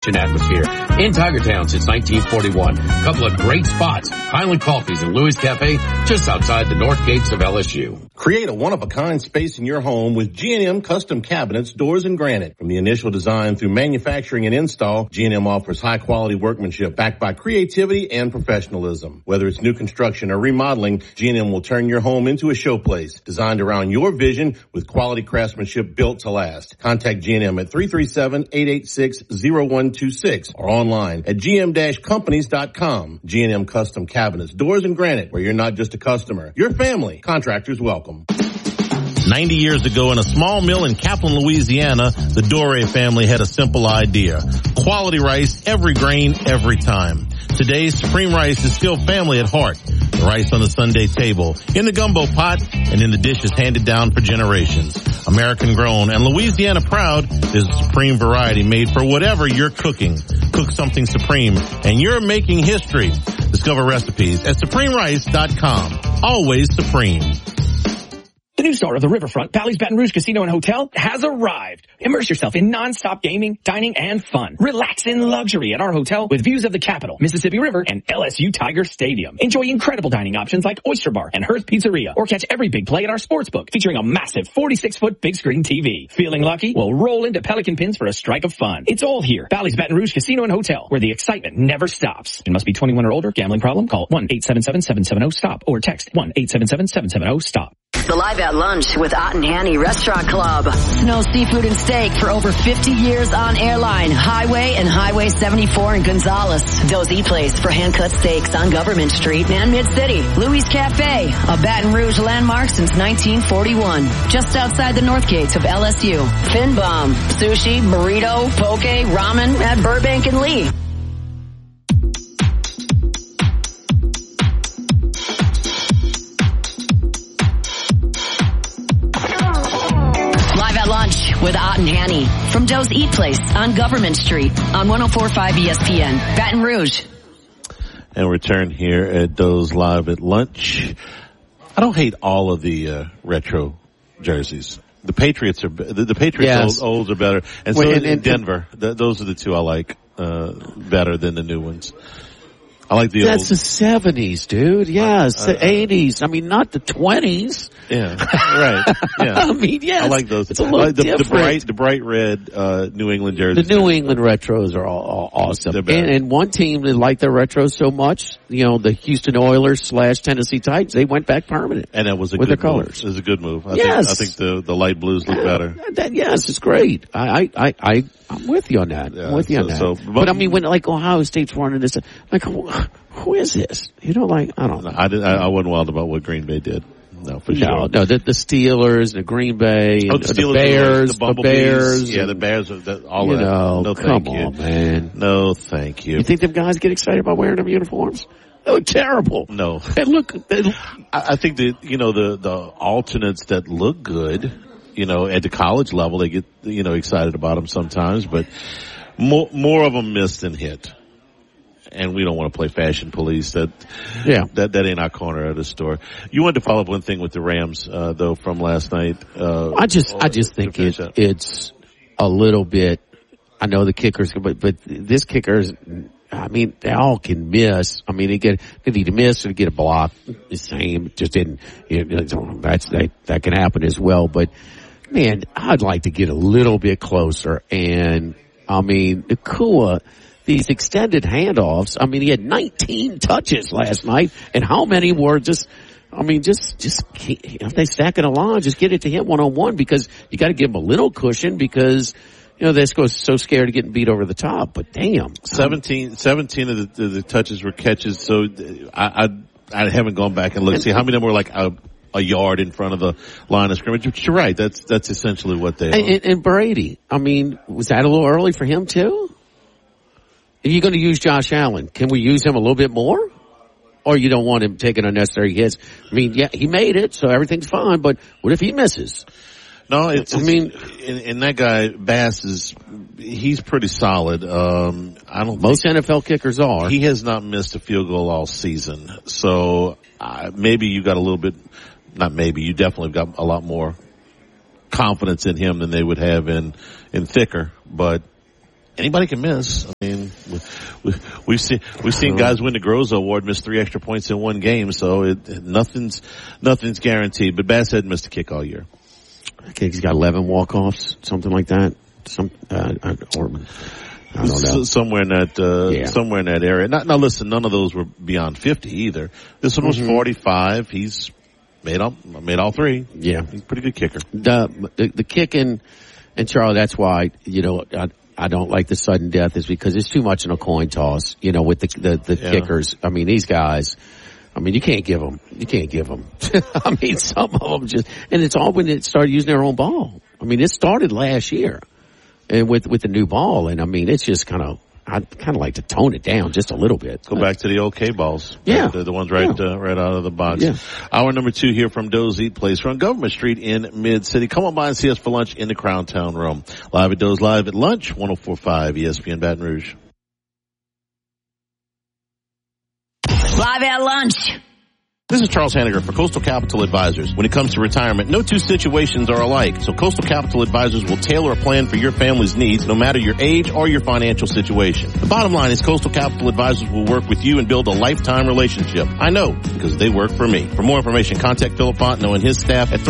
atmosphere in Tigertown since 1941. A couple of great spots, Highland Coffees and Louis Cafe, just outside the north gates of LSU. Create a one-of-a-kind space in your home with G&M Custom Cabinets, Doors, and Granite. From the initial design through manufacturing and install, G&M offers high-quality workmanship backed by creativity and professionalism. Whether it's new construction or remodeling, G&M will turn your home into a showplace designed around your vision with quality craftsmanship built to last. Contact G&M at 337-886-0126 or online at gm-companies.com. G&M Custom Cabinets, Doors, and Granite, where you're not just a customer, you're family. Contractors welcome. 90 years ago in a small mill in Kaplan, Louisiana, the Dore family had a simple idea. Quality rice, every grain, every time. Today, Supreme Rice is still family at heart. The rice on the Sunday table, in the gumbo pot, and in the dishes handed down for generations. American grown and Louisiana proud, there's a Supreme variety made for whatever you're cooking. Cook something Supreme, and you're making history. Discover recipes at SupremeRice.com. Always Supreme. The new star of the Riverfront, Bally's Baton Rouge Casino and Hotel, has arrived. Immerse yourself in non-stop gaming, dining, and fun. Relax in luxury at our hotel with views of the Capitol, Mississippi River, and LSU Tiger Stadium. Enjoy incredible dining options like Oyster Bar and Hearth Pizzeria, or catch every big play at our sportsbook, featuring a massive 46-foot big screen TV. Feeling lucky? Well, roll into Pelican Pins for a strike of fun. It's all here. Bally's Baton Rouge Casino and Hotel, where the excitement never stops. It must be 21 or older. Gambling problem? Call 1-877-770-STOP or text 1-877-770-STOP. The Live at Lunch with Ott and Hanny Restaurant Club. Snow Seafood and Steak for over 50 years on Airline, Highway, and Highway 74 in Gonzales. Doe's E-Place for hand-cut steaks on Government Street and Mid-City. Louis Cafe, a Baton Rouge landmark since 1941. Just outside the north gates of LSU. Fin Bomb, sushi, burrito, poke, ramen at Burbank and Lee. Lunch with Ott and Hanny from Doe's Eat Place on Government Street on 104.5 ESPN, Baton Rouge. And return here at Doe's Live at Lunch. I don't hate all of the retro jerseys. The Patriots are the Patriots olds are better, and so in Denver. Those are the two I like better than the new ones. I like the That's the 70s, dude. Yes, the 80s. I mean, not the 20s. Yeah, right. Yeah. I mean, yes. I like those. It's a little different. The bright red, New England jerseys. The New England retros are all awesome. And one team that liked their retros so much, the Houston Oilers / Tennessee Titans, they went back permanent. And that was a with good their colors. It was a good move. I think the light blues look better. Yes, it's great. I'm with you on that. Yeah, I'm with you on that. But I mean, when Ohio State's running this, who is this? I don't know. I wasn't wild about what Green Bay did. No, for sure. No, the Steelers, the Green Bay, the Bears, the Bears. Yeah, the Bears are all of that. No, come on, man. No, thank you. You think them guys get excited about wearing them uniforms? Oh, terrible. No. I think the alternates that look good, at the college level, they get, excited about them sometimes, but more of them miss than hit. And we don't want to play fashion police. That ain't our corner of the store. You wanted to follow up one thing with the Rams, though, from last night. I just think it's a little bit. I know the kickers, but this kicker's. I mean, they all can miss. I mean, they need to miss or get a block. The same, just didn't. That can happen as well. But man, I'd like to get a little bit closer. And I mean, Nakua. These extended handoffs. I mean, he had 19 touches last night, and how many were just if they stack it a line, just get it to him one-on-one, because you got to give him a little cushion, because they're so scared of getting beat over the top. But damn, 17 of the touches were catches. So I haven't gone back and looked see how many of them were like a yard in front of the line of scrimmage. But you're right, that's essentially what they are. And Brady, I mean, was that a little early for him too? If you're going to use Josh Allen, can we use him a little bit more? Or you don't want him taking unnecessary hits? I mean, yeah, he made it, so everything's fine, but what if he misses? No, and that guy, Bass, he's pretty solid. Most NFL kickers are. He has not missed a field goal all season. So, maybe you got a little bit, not maybe, you definitely got a lot more confidence in him than they would have in Thicker, but anybody can miss. I mean, we've seen guys win the Groza Award, miss 3 extra points in one game, so nothing's guaranteed. But Bass hadn't missed a kick all year. I think he's got 11 walk-offs, something like that. I don't know. Somewhere in that area. Now listen, none of those were beyond 50 either. This one was 45. He's made all three. Yeah. He's a pretty good kicker. The kicking, and Charlie, that's why, I don't like the sudden death, is because it's too much in a coin toss, with the kickers. I mean, these guys, you can't give them. I mean, some of them and it's all when they started using their own ball. I mean, it started last year. And with the new ball, and it's just I'd kind of like to tone it down just a little bit. Go back to the OK balls. Yeah. The ones right out of the box. Yeah. Hour number 2 here from Doe's Eat Place. We're on Government Street in Mid-City. Come on by and see us for lunch in the Crown Town Room. Live at Doe's Live at Lunch, 104.5 ESPN Baton Rouge. Live at Lunch. This is Charles Hanniger for Coastal Capital Advisors. When it comes to retirement, no two situations are alike. So Coastal Capital Advisors will tailor a plan for your family's needs, no matter your age or your financial situation. The bottom line is Coastal Capital Advisors will work with you and build a lifetime relationship. I know, because they work for me. For more information, contact Philip Fontenot and his staff at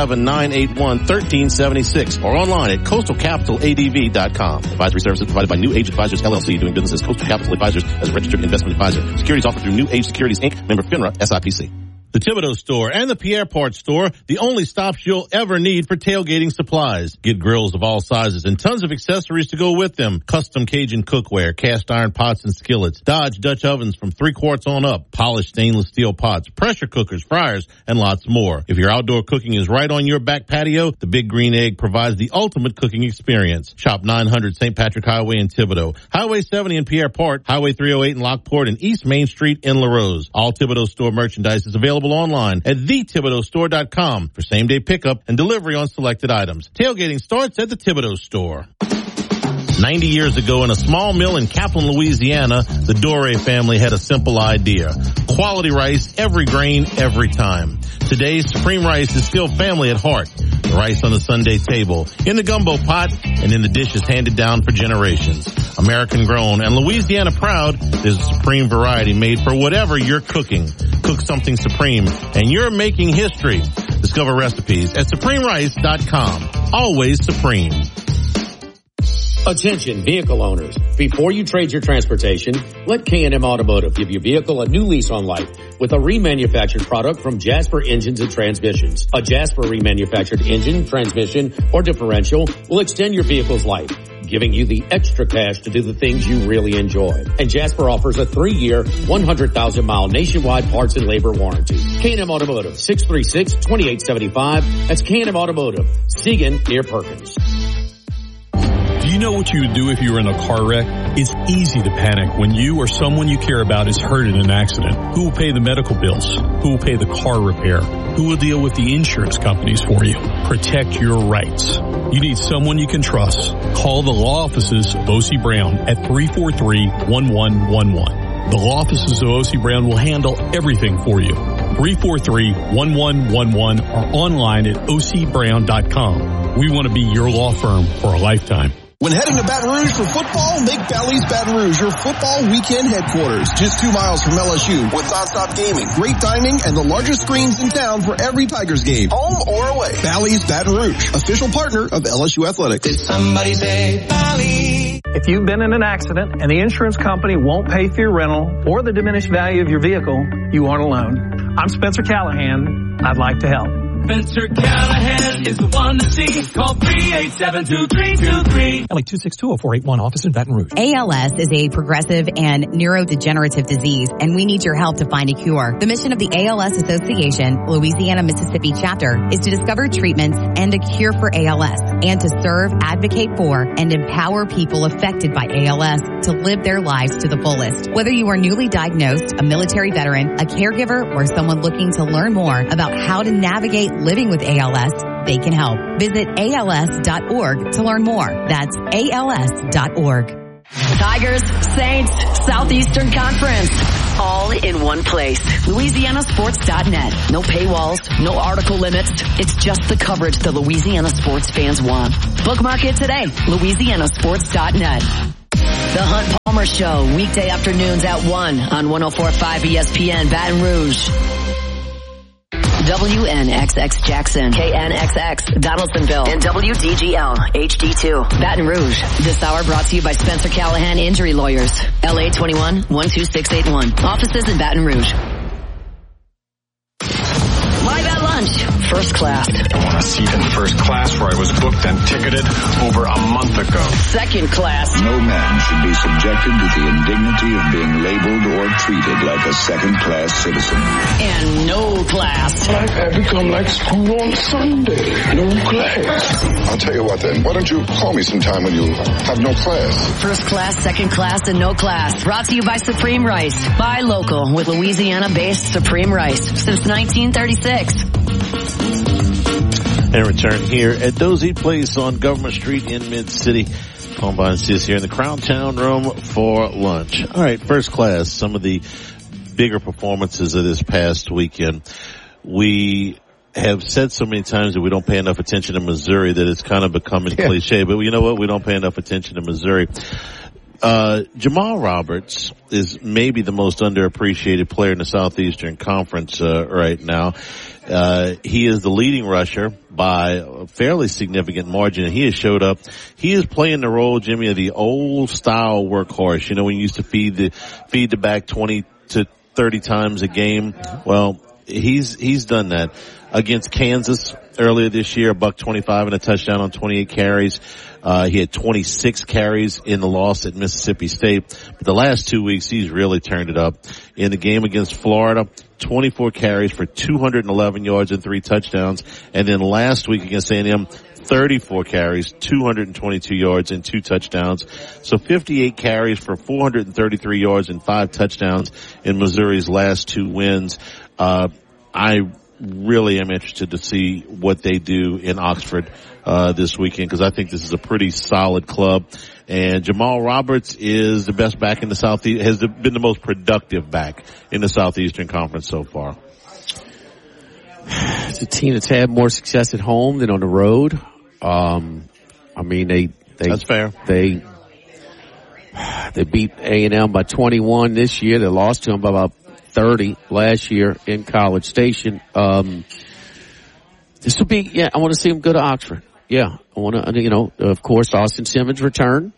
337-981-1376 or online at coastalcapitaladv.com. Advisory services provided by New Age Advisors, LLC, doing business as Coastal Capital Advisors as a registered investment advisor. Securities offered through New Age Securities, Inc., member FINRA, SIPC. The Thibodeau Store and the Pierre Part Store, the only stops you'll ever need for tailgating supplies. Get grills of all sizes and tons of accessories to go with them. Custom Cajun cookware, cast iron pots and skillets, Dodge Dutch ovens from 3 quarts on up, polished stainless steel pots, pressure cookers, fryers, and lots more. If your outdoor cooking is right on your back patio, the Big Green Egg provides the ultimate cooking experience. Shop 900 St. Patrick Highway in Thibodeau, Highway 70 in Pierre Part, Highway 308 in Lockport, and East Main Street in LaRose. All Thibodeau Store merchandise is available online at thethibodeaustore.com for same-day pickup and delivery on selected items. Tailgating starts at the Thibodeau Store. 90 years ago in a small mill in Kaplan, Louisiana, the Dore family had a simple idea. Quality rice, every grain, every time. Today, Supreme Rice is still family at heart. The rice on the Sunday table, in the gumbo pot, and in the dishes handed down for generations. American grown and Louisiana proud, there's a Supreme variety made for whatever you're cooking. Cook something Supreme, and you're making history. Discover recipes at SupremeRice.com. Always Supreme. Attention vehicle owners. Before you trade your transportation, let K&M Automotive give your vehicle a new lease on life with a remanufactured product from Jasper Engines and Transmissions. A Jasper remanufactured engine, transmission, or differential will extend your vehicle's life, giving you the extra cash to do the things you really enjoy. And Jasper offers a 3-year, 100,000-mile nationwide parts and labor warranty. K&M Automotive, 636-2875. That's K&M Automotive, Siegen near Perkins. Do you know what you would do if you were in a car wreck? It's easy to panic when you or someone you care about is hurt in an accident. Who will pay the medical bills? Who will pay the car repair? Who will deal with the insurance companies for you? Protect your rights. You need someone you can trust. Call the law offices of O.C. Brown at 343-1111. The law offices of O.C. Brown will handle everything for you. 343-1111 or online at ocbrown.com. We want to be your law firm for a lifetime. When heading to Baton Rouge for football, make Bally's Baton Rouge your football weekend headquarters. Just 2 miles from LSU with nonstop gaming, great dining, and the largest screens in town for every Tigers game, home or away. Bally's Baton Rouge, official partner of LSU Athletics. Did somebody say Bally? If you've been in an accident and the insurance company won't pay for your rental or the diminished value of your vehicle, you aren't alone. I'm Spencer Callahan. I'd like to help. Spencer Callahan is the one to see. Call 387-2323. LA 262-0481, office in Baton Rouge. ALS is a progressive and neurodegenerative disease, and we need your help to find a cure. The mission of the ALS Association, Louisiana, Mississippi chapter, is to discover treatments and a cure for ALS, and to serve, advocate for, and empower people affected by ALS to live their lives to the fullest. Whether you are newly diagnosed, a military veteran, a caregiver, or someone looking to learn more about how to navigate living with ALS, they can help. Visit ALS.org to learn more. That's ALS.org. Tigers, Saints, Southeastern Conference. All in one place. LouisianaSports.net. No paywalls, no article limits. It's just the coverage the Louisiana sports fans want. Bookmark it today. LouisianaSports.net. The Hunt Palmer Show, weekday afternoons at 1 on 104.5 ESPN Baton Rouge. WNXX Jackson, KNXX Donaldsonville, and WDGL HD2 Baton Rouge. This hour brought to you by Spencer Callahan Injury Lawyers. LA 21-12681. Offices in Baton Rouge. Live at lunch, first class. I want a seat in first class where I was booked and ticketed over a month ago. Second class. No man should be subjected to the indignity of being labeled or treated like a second-class citizen. And no class. Life had become like school on Sunday. No class. I'll tell you what then. Why don't you call me sometime when you have no class? First class, second class, and no class. Brought to you by Supreme Rice. Buy local with Louisiana-based Supreme Rice since 1936. And return here at Dozy Place on Government Street in Mid-City. Combine is here in the Crown Town Room for lunch. All right, first class, some of the bigger performances of this past weekend. We have said so many times that we don't pay enough attention to Missouri that it's kind of becoming cliche, but you know what? We don't pay enough attention to Missouri. Jamal Roberts is maybe the most underappreciated player in the Southeastern Conference right now. He is the leading rusher by a fairly significant margin, and he has showed up. He is playing the role, Jimmy, of the old style workhorse. You know, when you used to feed the back 20 to 30 times a game. Well, he's done that against Kansas earlier this year, $125 and a touchdown on 28 carries. He had 26 carries in the loss at Mississippi State. But the last 2 weeks, he's really turned it up. In the game against Florida, 24 carries for 211 yards and 3 touchdowns. And then last week against A&M, 34 carries, 222 yards and 2 touchdowns. So 58 carries for 433 yards and 5 touchdowns in Missouri's last 2 wins. I really am interested to see what they do in Oxford this weekend, because I think this is a pretty solid club. And Jamal Roberts is the best back in the Southeast, has been the most productive back in the Southeastern Conference so far. It's a team that's had more success at home than on the road. I mean, that's fair. They beat A&M by 21 this year. They lost to them by about 30 last year in College Station. This will be, I want to see them go to Oxford. Yeah, I want to, of course, Austin Simmons return.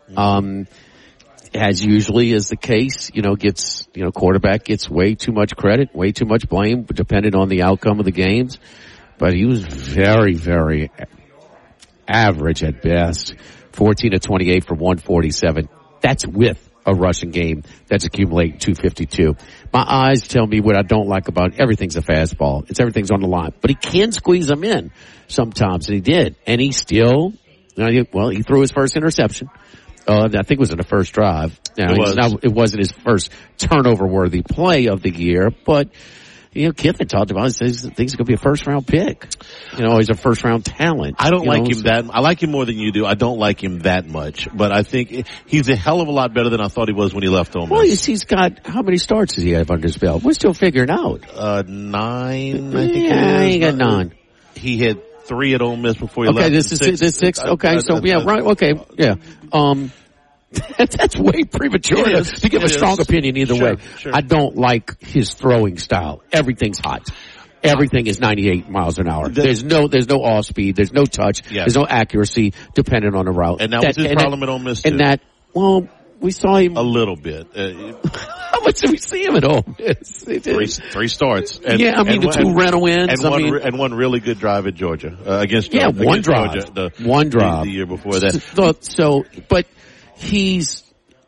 As usually is the case, quarterback gets way too much credit, way too much blame, depending on the outcome of the games. But he was very, very average at best. 14 of 28 for 147. That's with a rushing game that's accumulating 252. My eyes tell me what I don't like about everything's a fastball. Everything's on the line. But he can squeeze them in sometimes, and he did. And he still, he threw his first interception. I think it was in the first drive. Now, it wasn't his first turnover-worthy play of the year, but Kiffin talked about it. Says he thinks he's going to be a first-round pick. He's a first-round talent. I don't like him I like him more than you do. I don't like him that much, but I think he's a hell of a lot better than I thought he was when he left Ole Miss. Well, he's got, how many starts does he have under his belt? We're still figuring out. 9, I think. Yeah, he got 9. He had 3 at Ole Miss before he left. Okay, this is 6. Okay, right. Okay, yeah. That's way premature to give a strong opinion either way. Sure. I don't like his throwing style. Everything's hot. Everything is 98 miles an hour. There's no off speed. There's no touch. Yes. There's no accuracy dependent on the route. And that was his problem at Ole Miss too. We saw him a little bit. How much did we see him at Ole Miss? 3 starts. The 2 rental wins. And one really good drive at Georgia against Georgia. Yeah, one drive. Georgia, one drive. The year before that. But he's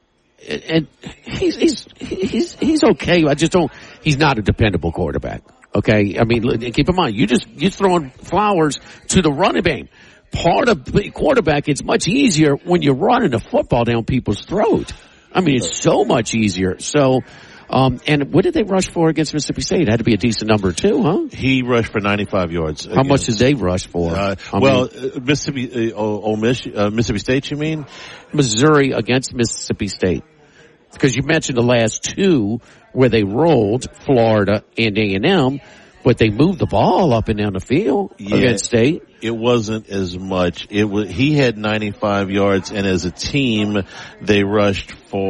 okay. He's not a dependable quarterback. Okay. I mean, keep in mind, you're throwing flowers to the running game. Part of the quarterback, it's much easier when you're running the football down people's throat. I mean, it's so much easier. So, And what did they rush for against Mississippi State? It had to be a decent number too, huh? He rushed for 95 yards. How much did they rush for? Mississippi State, you mean? Missouri against Mississippi State. Because you mentioned the last two where they rolled, Florida and A&M, but they moved the ball up and down the field against State. It wasn't as much. He had 95 yards, and as a team, they rushed for